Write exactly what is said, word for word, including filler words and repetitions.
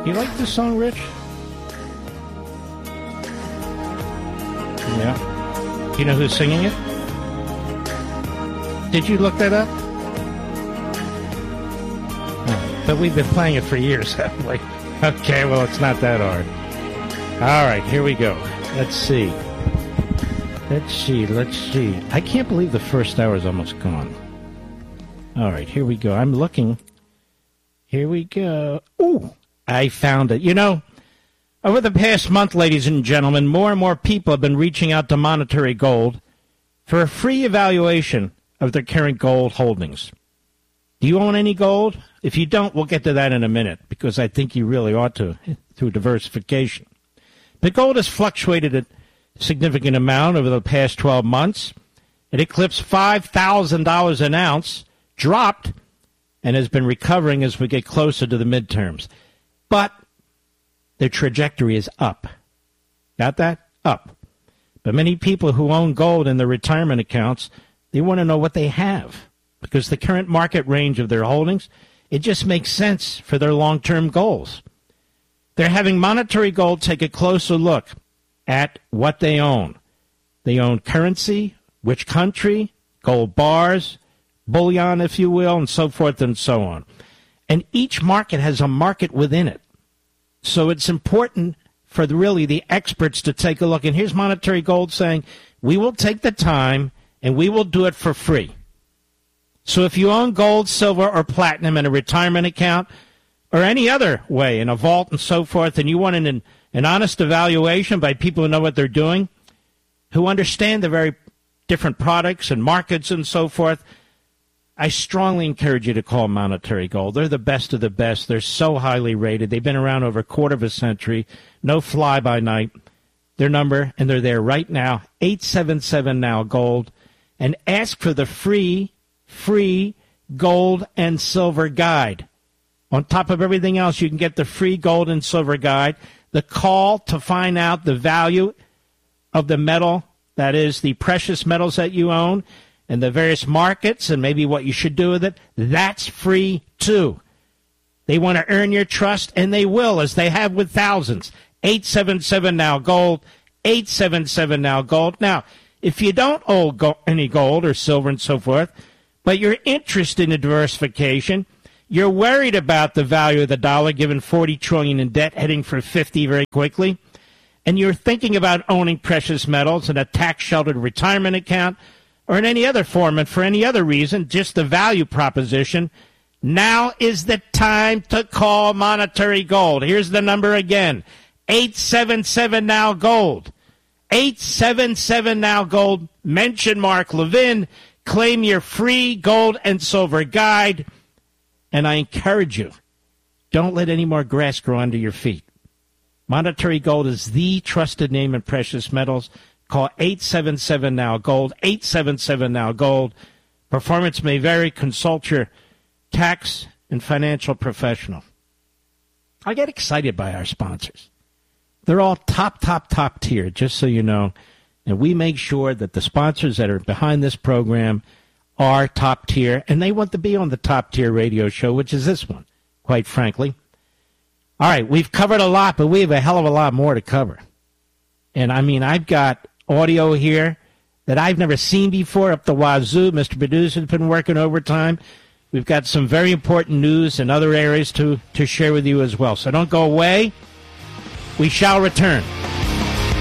You like this song, Rich? Yeah. You know who's singing it? Did you look that up? Oh, but we've been playing it for years, haven't we? Okay, well, it's not that hard. All right, here we go. Let's see. Let's see, let's see. I can't believe the first hour is almost gone. All right, here we go. I'm looking. Here we go. Ooh, I found it. You know, over the past month, ladies and gentlemen, more and more people have been reaching out to Monetary Gold for a free evaluation of their current gold holdings. Do you own any gold? If you don't, we'll get to that in a minute, because I think you really ought to, through diversification. But gold has fluctuated a significant amount over the past twelve months. It eclipsed five thousand dollars an ounce, dropped, and has been recovering as we get closer to the midterms. But their trajectory is up. Got that? Up. But many people who own gold in their retirement accounts, they want to know what they have, because the current market range of their holdings, it just makes sense for their long-term goals. They're having Monetary Gold take a closer look at what they own. They own currency, which country, gold bars, bullion, if you will, and so forth and so on. And each market has a market within it. So it's important for the, really the experts to take a look. And here's Monetary Gold saying, we will take the time and we will do it for free. So if you own gold, silver, or platinum in a retirement account or any other way in a vault and so forth, and you want an, an honest evaluation by people who know what they're doing, who understand the very different products and markets and so forth, I strongly encourage you to call Monetary Gold. They're the best of the best. They're so highly rated. They've been around over a quarter of a century. No fly-by-night. Their number, and they're there right now, eight seven seven now gold, and ask for the free free gold and silver guide. On top of everything else, you can get the free gold and silver guide, the call to find out the value of the metal, that is the precious metals that you own, and the various markets and maybe what you should do with it. That's free too. They want to earn your trust, and they will, as they have with thousands. eight seven seven now gold, eight seven seven now gold. Now, if you don't own go- any gold or silver and so forth, but you're interested in diversification, you're worried about the value of the dollar given forty trillion dollars in debt heading for fifty very quickly, and you're thinking about owning precious metals in a tax-sheltered retirement account or in any other form and for any other reason, just the value proposition, now is the time to call Monetary Gold. Here's the number again, eight seven seven now gold. eight seven seven now gold. Mention Mark Levin. Claim your free gold and silver guide. And I encourage you, don't let any more grass grow under your feet. Monetary Gold is the trusted name in precious metals. Call eight seven seven now gold, eight seven seven now gold. Performance may vary. Consult your tax and financial professional. I get excited by our sponsors. They're all top, top, top tier, just so you know. And we make sure that the sponsors that are behind this program are top tier, and they want to be on the top tier radio show, which is this one, quite frankly. All right, we've covered a lot, but we have a hell of a lot more to cover. And, I mean, I've got audio here that I've never seen before up the wazoo. Mister Producer's been working overtime. We've got some very important news and other areas to, to share with you as well. So don't go away. We shall return.